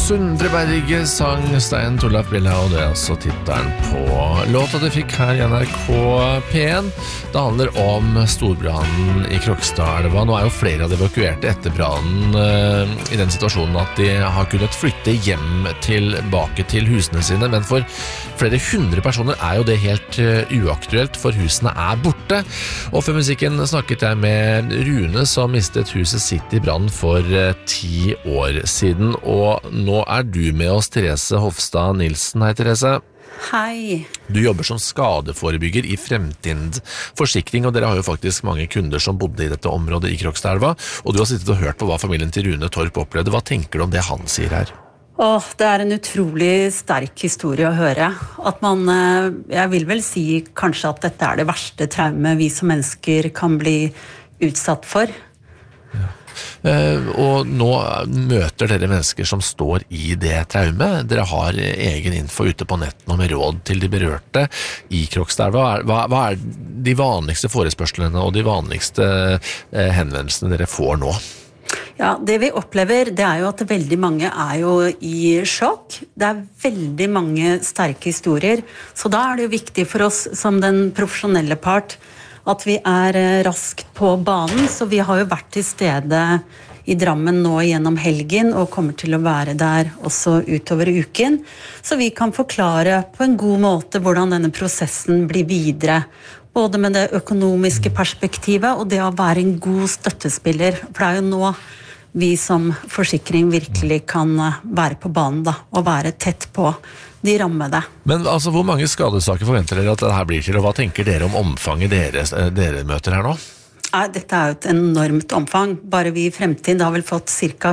Sundre Berge sang Stein Torleif Bille, og det altså tittelen på låta du fikk her i NRK P1. Det handler om storbrannen i Krokstadelva. Nå jo flere av de evakuerte etter brannen i den situasjonen at de har kunnet flytte hjem tilbake til husene sine, men for flere hundre personer jo det helt uaktuelt, for husene borte. Og før musikken snakket jeg med Rune, som mistet huset sitt i brannen for 10 år siden, og nå du med oss, Therese Hofstad Nilsen. Hei, Therese. Hei. Du jobber som skadeforebygger i Fremtind Forsikring, og dere har jo faktisk mange kunder som bodde i dette området i Krokstadelva, og du har sittet og hørt på hva familien til Rune Torp opplevde. Hva tenker du om det han sier her? Det en utrolig sterk historie å høre. At man, jeg vil vel si kanskje at dette det verste traumet vi som mennesker kan bli utsatt for. Ja. Og nå møter dere mennesker som står i det traumet. Dere har egen info ute på netten med råd til de berørte i Krokstadelva. Hva de vanligste forespørslene og de vanligste henvendelsene dere får nå? Ja, det vi opplever, det jo at veldig mange jo i sjokk. Det veldig mange sterke historier, så da det jo viktig for oss som den profesjonelle part at vi raskt på banen, så vi har jo vært til stede i Drammen nå gjennom helgen, og kommer til å være der også utover uken, så vi kan forklare på en god måte hvordan denne prosessen blir videre, både med det økonomiske perspektivet, og det å være en god støttespiller, for det jo nå vi som forsikring virkelig kan være på banen da, og være tett på de rammede. Men altså, hvor mange skadesaker forventer dere at dette blir til, og hva tenker dere om omfanget dere møter her nå? Dette jo et enormt omfang. Bare vi i Fremtid har vel fått ca.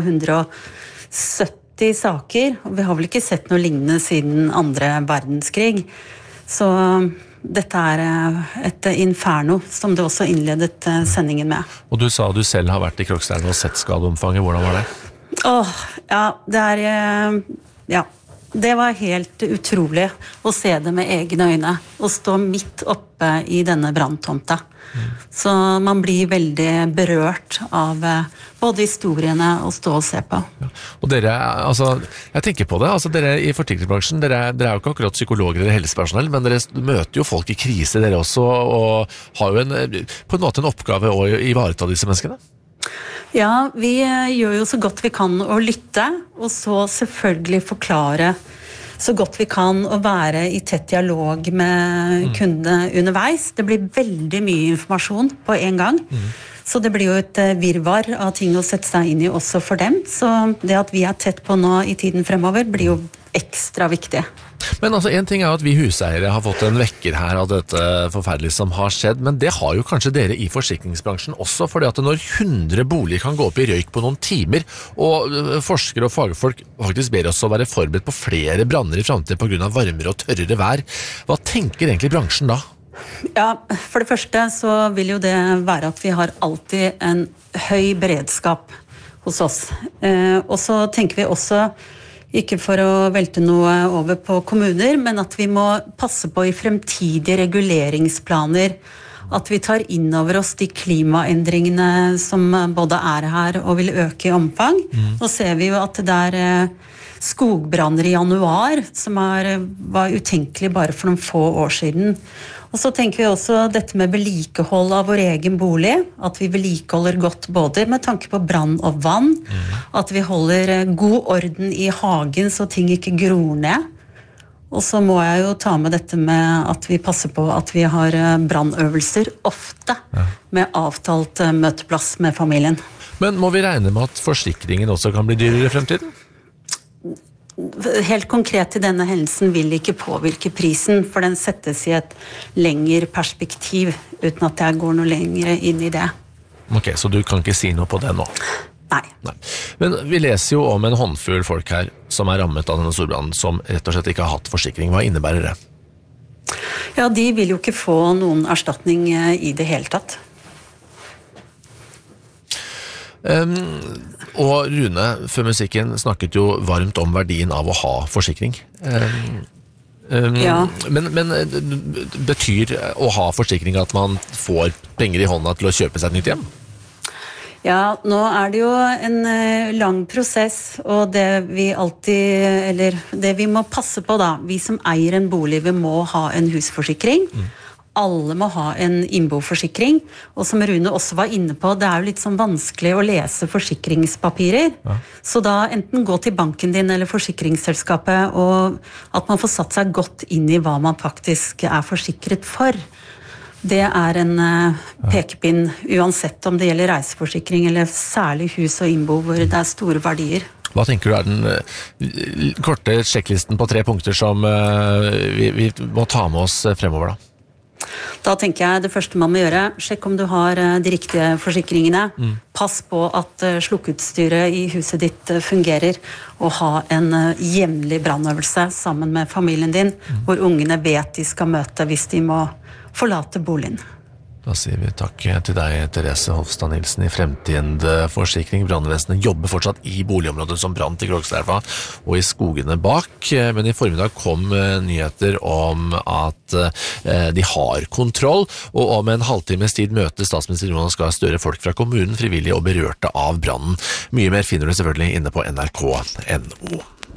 170 saker, og vi har vel ikke sett noe lignende siden andre verdenskrig. Så dette et inferno, som du også innledet sendingen med. Og du sa du selv har vært i Krokstadelva og sett skadeomfanget. Hvordan var det? Ja, det ja. Det var helt utrolig å se det med egne øyne, å stå midt oppe i denne branntomta. Så man blir veldig berørt av både historiene og stå og se på. Ja. Og dere, altså, jeg tenker på det, altså dere i forsikringsbransjen, dere jo ikke akkurat psykologer eller helsepersonell, men dere møter jo folk i krise dere også, og har jo på en måte en oppgave å ivareta disse menneskene. Ja, vi gjør jo så godt vi kan å lytte, og så selvfølgelig forklare så godt vi kan å være i tett dialog med kundene underveis. Det blir veldig mye informasjon på en gang, så det blir jo et virvar av ting å sette seg inn i også for dem. Så det at vi tett på nå i tiden fremover blir jo ekstra viktig. Men altså, en ting at vi huseiere har fått en vekker her av dette forferdelige som har skjedd, men det har jo kanskje dere i forsikringsbransjen også, fordi at når 100 boliger kan gå opp i røyk på noen timer, og forskere og fagfolk faktisk ber oss å være forberedt på flere branner i fremtiden på grunn av varmere og tørrere vær, hva tenker egentlig bransjen da? Ja, for det første så vil jo det være at vi har alltid en høy beredskap hos oss. Og så tenker vi også ikke for å velte noe over på kommuner, men at vi må passe på i fremtidige reguleringsplaner at vi tar inn over oss de klimaendringene som både her og vil øke i omfang. Nå ser vi jo at det skogbranner i januar som var utenkelig bare for noen få år siden. Og så tenker vi også dette med vedlikehold av vår egen bolig, at vi vedlikeholder godt både med tanke på brann og vann, at vi holder god orden i hagen så ting ikke gror ned. Og så må jeg jo ta med dette med at vi passer på at vi har brannøvelser ofte med avtalt møteplass med familien. Men må vi regne med at forsikringen også kan bli dyrere i fremtiden? Helt konkret til denne hendelsen vil ikke påvirke prisen, for den settes i et lengre perspektiv, uten at jeg går noe lengre inn i det. Ok, så du kan ikke si noe på det nå? Nei. Men vi leser jo om en håndfull folk her som rammet av denne storbrannen, som rett og slett ikke har hatt forsikring. Hva innebærer det? Ja, de vil jo ikke få noen erstatning i det hele tatt. Og Rune, før musikken snakket jo varmt om verdien av å ha forsikring. Ja. Men betyr å ha forsikring at man får penger i hånda til å kjøpe seg et nytt hjem? Ja, nå det jo en lang prosess, og det vi må passe på da, vi som eier en bolig, vi må ha en husforsikring. Alle må ha en innboforsikring, og som Rune også var inne på, det jo litt sånn vanskelig å lese forsikringspapirer. Ja. Så da enten gå til banken din eller forsikringsselskapet, og at man får satt seg godt inn i hva man faktisk forsikret for. Det en pekepinn, uansett om det gjelder reiseforsikring eller særlig hus og innbo hvor det store verdier. Hva tenker du den korte sjekklisten på 3 punkter som vi må ta med oss fremover da? Da tenker jeg det første man må gjøre, sjekk om du har de riktige forsikringene. Pass på at slukkeutstyret i huset ditt fungerer, og ha en jevnlig brannøvelse sammen med familien din, hvor ungene vet de skal møte hvis de må forlate boligen. Da sier vi takk til deg, Therese Hofstad Nilsen i Fremtind Forsikring. Brannvesenet jobber fortsatt i boligområdet som brant i Krokstadelva og i skogene bak, men i formiddag kom nyheter om at de har kontroll, og om en halvtimes tid møter statsminister Jonas Gahr Støre folk fra kommunen, frivillige og berørte av brannen. Mye mer finner du selvfølgelig inne på nrk.no.